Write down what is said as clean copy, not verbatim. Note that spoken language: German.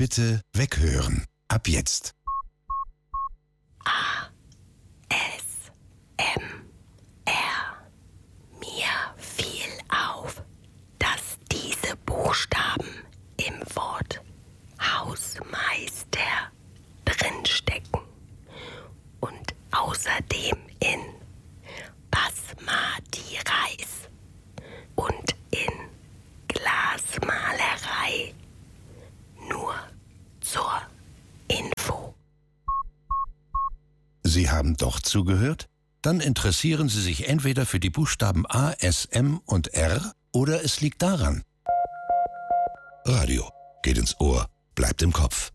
bitte weghören. Ab jetzt. ASMR. Mir fiel auf, dass diese Buchstaben im Wort Hausmeister drinstecken und außerdem in Basmati Reis und in Glasmalerei. Nur zur Info. Sie haben doch zugehört? Dann interessieren Sie sich entweder für die Buchstaben A, S, M und R oder es liegt daran. Radio geht ins Ohr, bleibt im Kopf.